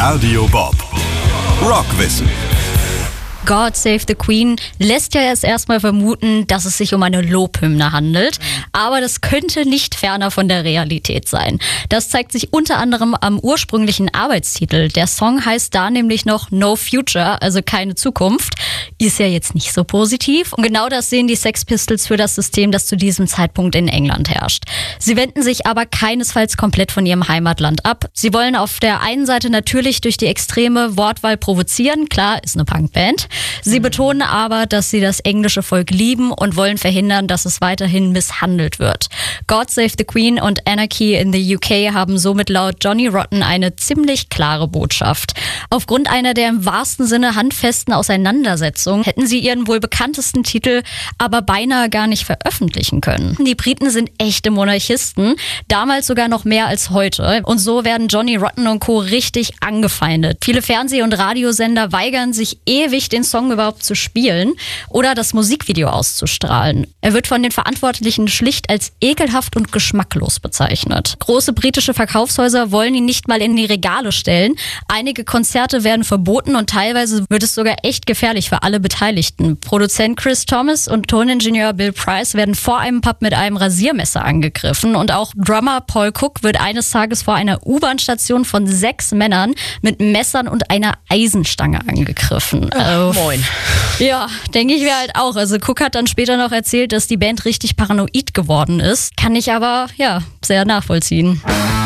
Radio Bob. Rockwissen. God Save the Queen lässt ja erstmal vermuten, dass es sich um eine Lobhymne handelt. Aber das könnte nicht ferner von der Realität sein. Das zeigt sich unter anderem am ursprünglichen Arbeitstitel. Der Song heißt da nämlich noch No Future, also keine Zukunft. Ist ja jetzt nicht so positiv. Und genau das sehen die Sex Pistols für das System, das zu diesem Zeitpunkt in England herrscht. Sie wenden sich aber keinesfalls komplett von ihrem Heimatland ab. Sie wollen auf der einen Seite natürlich durch die extreme Wortwahl provozieren. Klar, ist eine Punkband. Sie betonen aber, dass sie das englische Volk lieben und wollen verhindern, dass es weiterhin misshandelt wird. God Save the Queen und Anarchy in the UK haben somit laut Johnny Rotten eine ziemlich klare Botschaft. Aufgrund einer der im wahrsten Sinne handfesten Auseinandersetzungen hätten sie ihren wohl bekanntesten Titel aber beinahe gar nicht veröffentlichen können. Die Briten sind echte Monarchisten, damals sogar noch mehr als heute. Und so werden Johnny Rotten und Co. richtig angefeindet. Viele Fernseh- und Radiosender weigern sich ewig, den Song überhaupt zu spielen oder das Musikvideo auszustrahlen. Er wird von den Verantwortlichen schlicht als ekelhaft und geschmacklos bezeichnet. Große britische Verkaufshäuser wollen ihn nicht mal in die Regale stellen. Einige Konzerte werden verboten und teilweise wird es sogar echt gefährlich für alle Beteiligten. Produzent Chris Thomas und Toningenieur Bill Price werden vor einem Pub mit einem Rasiermesser angegriffen und auch Drummer Paul Cook wird eines Tages vor einer U-Bahn-Station von 6 Männern mit Messern und einer Eisenstange angegriffen. Moin. Ja, denke ich mir halt auch. Also Cook hat dann später noch erzählt, dass die Band richtig paranoid geworden ist. Kann ich aber, ja, sehr nachvollziehen.